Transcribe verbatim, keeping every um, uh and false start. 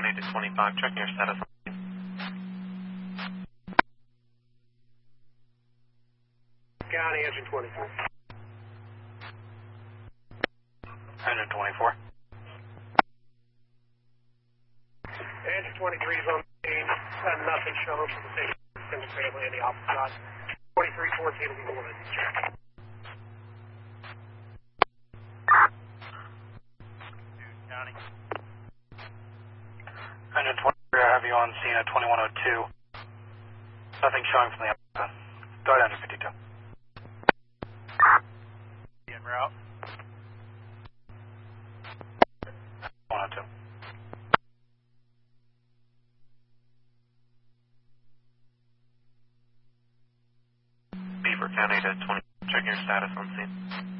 County to twenty-five, checking your status. County, engine twenty-four. Engine twenty-four. Engine twenty-three is on the scene. Uh, nothing shown from the station. Single family on the opposite side. twenty-three fourteen will be the one. County. Engine twenty-three, I have you on scene at twenty-one oh two. Nothing showing from the outside. Go ahead, engine fifty-two. En route. one oh two. Beaver County to twenty, check your status on scene.